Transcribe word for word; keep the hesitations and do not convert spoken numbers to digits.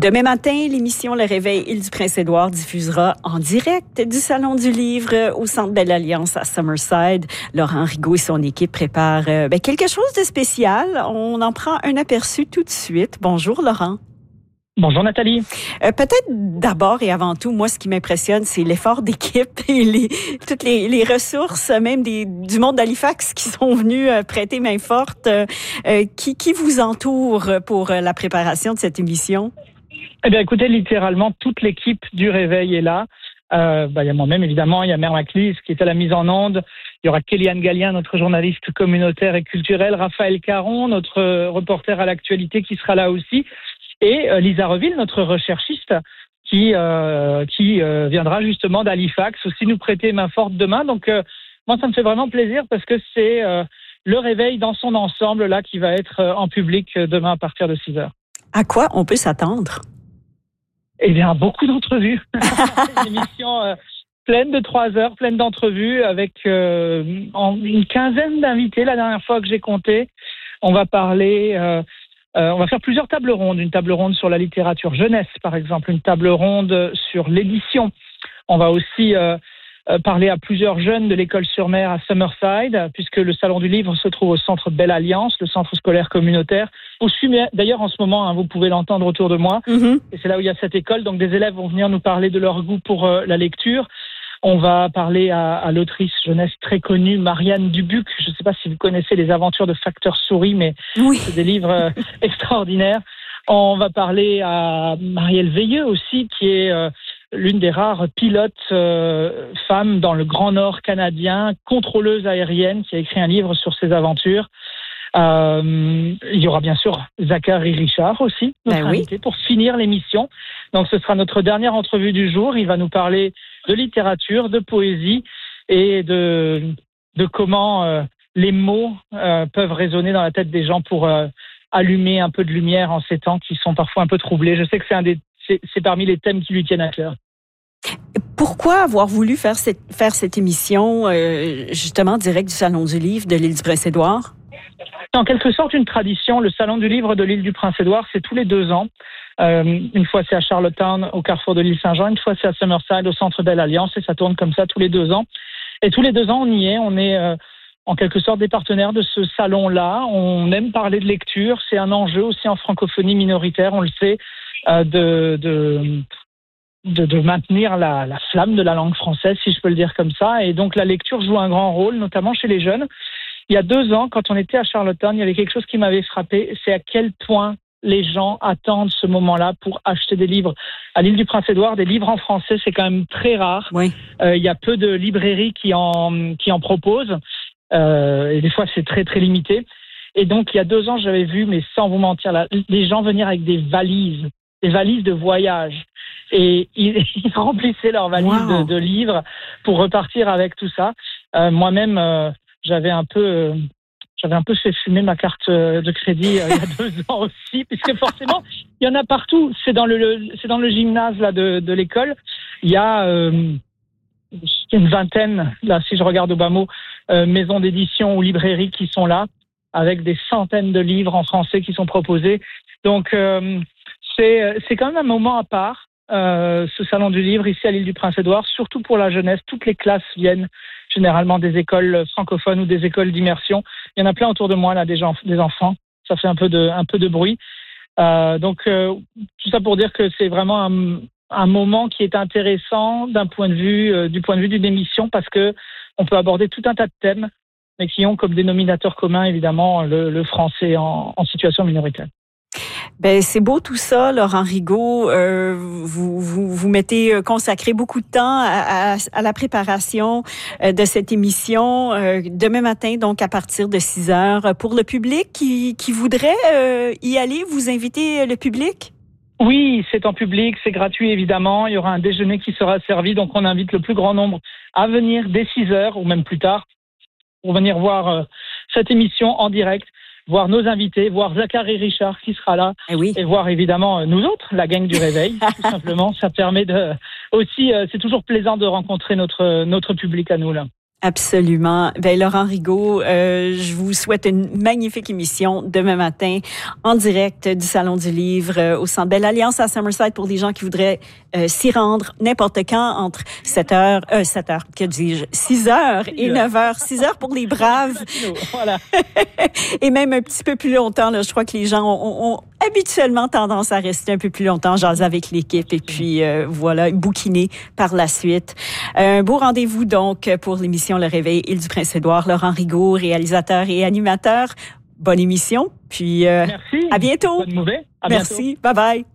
Demain matin, l'émission Le Réveil Île du Prince-Édouard diffusera en direct du Salon du Livre au Centre Belle Alliance à Summerside. Laurent Rigaud et son équipe préparent euh, ben, quelque chose de spécial. On en prend un aperçu tout de suite. Bonjour Laurent. Bonjour Nathalie. Euh, peut-être d'abord et avant tout, moi, ce qui m'impressionne, c'est l'effort d'équipe et les, toutes les, les ressources, même des, du monde d'Halifax qui sont venus euh, prêter main forte. Euh, qui, qui vous entoure pour euh, la préparation de cette émission? Eh bien, écoutez, littéralement, toute l'équipe du Réveil est là. Euh, bah, il y a moi-même, évidemment, il y a Mère Maclise qui est à la mise en onde. Il y aura Kéliane Gallien, notre journaliste communautaire et culturel, Raphaël Caron, notre euh, reporter à l'actualité qui sera là aussi. Et euh, Lisa Reville, notre recherchiste, qui euh, qui euh, viendra justement d'Halifax aussi nous prêter main forte demain. Donc euh, moi, ça me fait vraiment plaisir parce que c'est euh, le Réveil dans son ensemble là qui va être euh, en public euh, demain à partir de six heures. À quoi on peut s'attendre? Eh bien, beaucoup d'entrevues. Une émission euh, pleine de trois heures, pleine d'entrevues avec euh, en, une quinzaine d'invités la dernière fois que j'ai compté. On va parler... Euh, Euh, on va faire plusieurs tables rondes. Une table ronde sur la littérature jeunesse, par exemple. Une table ronde sur l'édition. On va aussi euh, euh, parler à plusieurs jeunes de l'école sur mer à Summerside, puisque le Salon du Livre se trouve au centre Belle Alliance, le centre scolaire communautaire. Où je suis d'ailleurs en ce moment, hein, vous pouvez l'entendre autour de moi. Mm-hmm. Et c'est là où il y a cette école. Donc des élèves vont venir nous parler de leur goût pour euh, la lecture. On va parler à, à l'autrice jeunesse très connue, Marianne Dubuc. Je ne sais pas si vous connaissez les aventures de Facteur Souris, mais oui. C'est des livres euh, extraordinaires. On va parler à Marielle Veilleux aussi, qui est euh, l'une des rares pilotes euh, femmes dans le Grand Nord canadien, contrôleuse aérienne, qui a écrit un livre sur ses aventures. Euh, il y aura bien sûr Zachary Richard aussi, notre ben invité, oui. Pour finir l'émission. Donc ce sera notre dernière entrevue du jour. Il va nous parler de littérature, de poésie et de, de comment euh, les mots euh, peuvent résonner dans la tête des gens pour euh, allumer un peu de lumière en ces temps qui sont parfois un peu troublés. Je sais que c'est, un des, c'est, c'est parmi les thèmes qui lui tiennent à cœur. Pourquoi avoir voulu faire cette, faire cette émission euh, justement direct du Salon du Livre de l'île du Prince-Édouard? C'est en quelque sorte une tradition. Le Salon du Livre de l'île du Prince-Édouard, c'est tous les deux ans. Euh, une fois c'est à Charlottetown, au carrefour de l'île Saint-Jean, une fois c'est à Summerside, au centre Belle Alliance, et ça tourne comme ça tous les deux ans. Et tous les deux ans, on y est. On est euh, en quelque sorte des partenaires de ce salon-là. On aime parler de lecture. C'est un enjeu aussi en francophonie minoritaire, on le sait, euh, de... de De, de maintenir la, la flamme de la langue française, si je peux le dire comme ça. Et donc, la lecture joue un grand rôle, notamment chez les jeunes. Il y a deux ans, quand on était à Charlottetown, il y avait quelque chose qui m'avait frappé, c'est à quel point les gens attendent ce moment-là pour acheter des livres. À l'île du Prince-Édouard, des livres en français, c'est quand même très rare. Oui. Euh, il y a peu de librairies qui en, qui en proposent. Euh, et des fois, c'est très, très limité. Et donc, il y a deux ans, j'avais vu, mais sans vous mentir, là, les gens venir avec des valises, des valises de voyage. Et ils, ils remplissaient leurs valises wow. de, de livres pour repartir avec tout ça. Euh, moi-même, euh, j'avais un peu, euh, j'avais un peu fait fumer ma carte de crédit euh, il y a deux ans aussi, puisque forcément, il y en a partout. C'est dans le, le c'est dans le gymnase là de, de l'école. Il y a euh, une vingtaine, là, si je regarde au bas mot, euh, maisons d'édition ou librairies qui sont là, avec des centaines de livres en français qui sont proposés. Donc, euh, c'est, c'est quand même un moment à part. Euh, ce salon du livre ici à l'île du Prince-Édouard, surtout pour la jeunesse. Toutes les classes viennent généralement des écoles francophones ou des écoles d'immersion. Il y en a plein autour de moi là, des, gens, des enfants. Ça fait un peu de, un peu de bruit. Euh, donc euh, tout ça pour dire que c'est vraiment un, un moment qui est intéressant d'un point de vue, euh, du point de vue d'une émission, parce que on peut aborder tout un tas de thèmes, mais qui ont comme dénominateur commun évidemment le, le français en, en situation minoritaire. Ben c'est beau tout ça, Laurent Rigaud. Euh, vous, vous vous mettez consacré beaucoup de temps à, à, à la préparation de cette émission euh, demain matin, donc à partir de six heures. Pour le public qui, qui voudrait euh, y aller, vous invitez le public? Oui, c'est en public, c'est gratuit évidemment. Il y aura un déjeuner qui sera servi, donc on invite le plus grand nombre à venir dès six heures ou même plus tard pour venir voir euh, cette émission en direct. Voir nos invités, voir Zachary Richard qui sera là, eh oui. Et voir évidemment nous autres, la gang du Réveil, tout simplement. Ça permet de aussi, euh, c'est toujours plaisant de rencontrer notre notre public à nous là. Absolument. Ben Laurent Rigaud, euh, je vous souhaite une magnifique émission demain matin en direct du Salon du Livre euh, au Centre Belle Alliance à Summerside pour les gens qui voudraient euh, s'y rendre n'importe quand entre sept heures, euh, sept heures, que dis-je, six heures et neuf heures. six heures pour les braves. Voilà. Et même un petit peu plus longtemps, là, je crois que les gens ont, ont habituellement tendance à rester un peu plus longtemps, jaser avec l'équipe et puis euh, voilà, bouquiner par la suite. Un beau rendez-vous donc pour l'émission Le Réveil Île-du-Prince-Édouard. Laurent Rigaud, réalisateur et animateur. Bonne émission, puis euh, Merci. à bientôt. Bonne nouvelle. À Merci. bientôt. Bye bye.